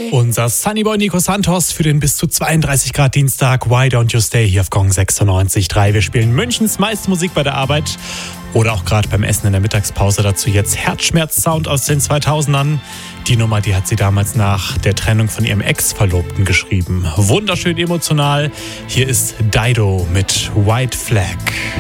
Unser Sunnyboy Nico Santos für den bis zu 32 Grad Dienstag. Why don't you stay hier auf Gong 96.3. Wir spielen Münchens meiste Musik bei der Arbeit oder auch gerade beim Essen in der Mittagspause. Dazu jetzt Herzschmerz-Sound aus den 2000ern. Die Nummer, die hat sie damals nach der Trennung von ihrem Ex-Verlobten geschrieben. Wunderschön emotional. Hier ist Dido mit White Flag.